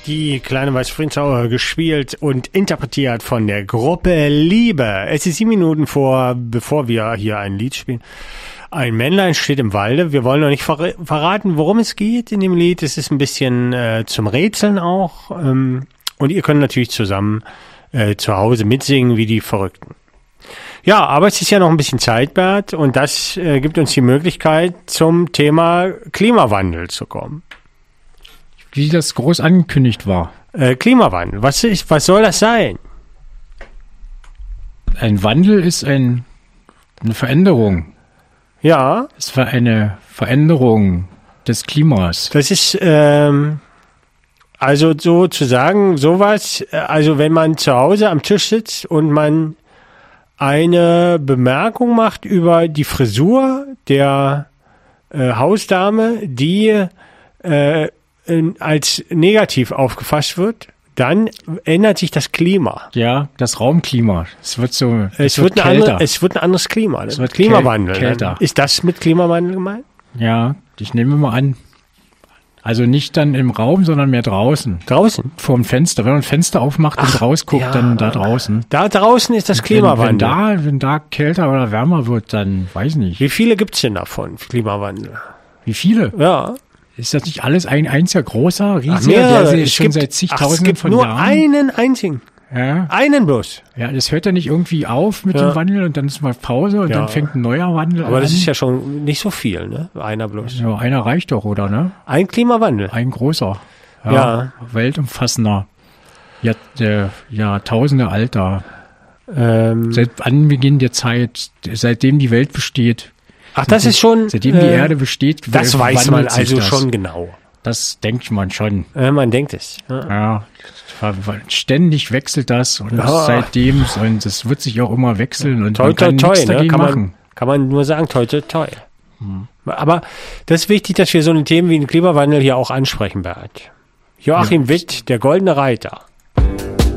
Die kleine weiße Friedenshauer gespielt und interpretiert von der Gruppe Liebe. Es ist 7 Minuten bevor wir hier ein Lied spielen. Ein Männlein steht im Walde. Wir wollen noch nicht verraten, worum es geht in dem Lied. Es ist ein bisschen zum Rätseln auch. Und ihr könnt natürlich zusammen zu Hause mitsingen wie die Verrückten. Ja, aber es ist ja noch ein bisschen Zeit, Bert. Und das gibt uns die Möglichkeit, zum Thema Klimawandel zu kommen. Wie das groß angekündigt war. Klimawandel. Was soll das sein? Ein Wandel ist eine Veränderung. Ja. Es war eine Veränderung des Klimas. Das ist, also sozusagen sowas, also wenn man zu Hause am Tisch sitzt und man eine Bemerkung macht über die Frisur der Hausdame, die als negativ aufgefasst wird, dann ändert sich das Klima. Ja, das Raumklima. Es wird kälter. Es wird ein anderes Klima. Es wird Klimawandel. kälter. Ist das mit Klimawandel gemeint? Ja, ich nehme mal an. Also nicht dann im Raum, sondern mehr draußen. Draußen? Vorm Fenster. Wenn man ein Fenster aufmacht und rausguckt, ja, dann da draußen. Da draußen ist das Klimawandel. Wenn da kälter oder wärmer wird, dann weiß ich nicht. Wie viele gibt's denn davon, Klimawandel? Wie viele? Ja. Ist das nicht alles ein einziger großer, riesiger, der schon seit zigtausenden von Jahren? Es gibt nur einen einzigen. Ja. Einen bloß. Ja, das hört ja nicht irgendwie auf mit dem Wandel und dann ist mal Pause und dann fängt ein neuer Wandel an. Aber das ist ja schon nicht so viel, ne? Einer bloß. Ja, einer reicht doch, oder, ne? Ein Klimawandel. Ein großer. Ja. Weltumfassender. Jahrtausende alter. Seit Anbeginn der Zeit, seitdem die Welt besteht. Ach, das ist schon... Seitdem die Erde besteht, das weiß man also schon genau. Das denkt man schon. Man denkt es. Ja, ständig wechselt das und seitdem, und es wird sich auch immer wechseln und man kann nichts dagegen machen. Kann man nur sagen, toi, toi, toi. Aber das ist wichtig, dass wir so eine Themen wie den Klimawandel hier auch ansprechen, Bert. Joachim Witt, der Goldene Reiter.